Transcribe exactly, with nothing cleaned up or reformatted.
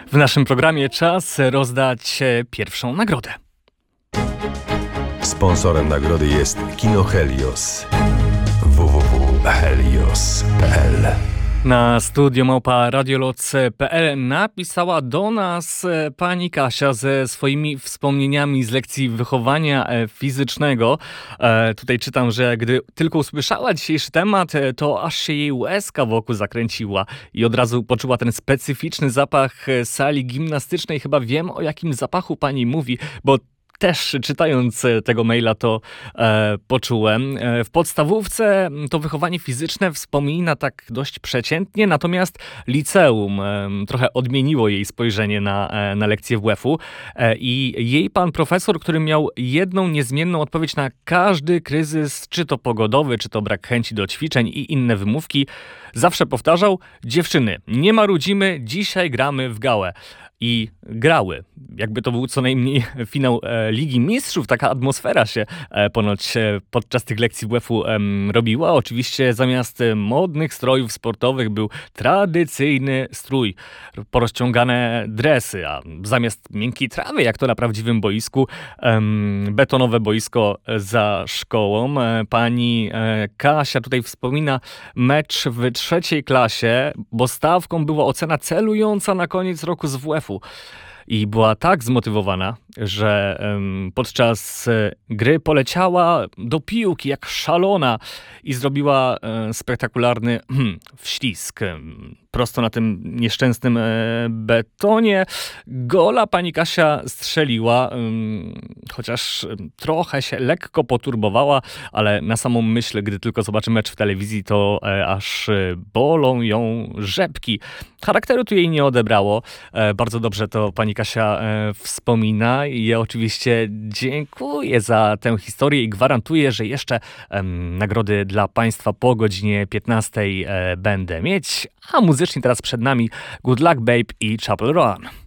W naszym programie czas rozdać pierwszą nagrodę. Sponsorem nagrody jest Kino Helios. w w w kropka helios kropka p l. Na studio małpa radioloc kropka p l napisała do nas pani Kasia ze swoimi wspomnieniami z lekcji wychowania fizycznego. E, tutaj czytam, że gdy tylko usłyszała dzisiejszy temat, to aż się jej łezka wokół zakręciła i od razu poczuła ten specyficzny zapach sali gimnastycznej. Chyba wiem, o jakim zapachu pani mówi, bo też czytając tego maila to e, poczułem. E, w podstawówce to wychowanie fizyczne wspomina tak dość przeciętnie, natomiast liceum e, trochę odmieniło jej spojrzenie na, e, na lekcję W F-u e, i jej pan profesor, który miał jedną niezmienną odpowiedź na każdy kryzys, czy to pogodowy, czy to brak chęci do ćwiczeń i inne wymówki, zawsze powtarzał: dziewczyny, nie marudzimy, dzisiaj gramy w gałę. I grały. Jakby to był co najmniej finał e, Ligi Mistrzów. Taka atmosfera się e, ponoć e, podczas tych lekcji W F-u e, robiła. Oczywiście zamiast modnych strojów sportowych był tradycyjny strój, porozciągane dresy, a zamiast miękkiej trawy, jak to na prawdziwym boisku, e, betonowe boisko za szkołą. E, pani e, Kasia tutaj wspomina mecz w trzeciej klasie, bo stawką była ocena celująca na koniec roku z W F-u. I była tak zmotywowana, że um, podczas e, gry poleciała do piłki jak szalona i zrobiła e, spektakularny hmm, wślizg e, prosto na tym nieszczęsnym e, betonie. Gola pani Kasia strzeliła, e, chociaż e, trochę się lekko poturbowała, ale na samą myśl, gdy tylko zobaczy mecz w telewizji, to e, aż e, bolą ją rzepki. Charakteru tu jej nie odebrało. E, bardzo dobrze to pani Kasia e, wspomina i ja oczywiście dziękuję za tę historię i gwarantuję, że jeszcze e, nagrody dla państwa po godzinie piętnastej e, będę mieć, a muzycznie teraz przed nami Good Luck Babe i Chapel Roan.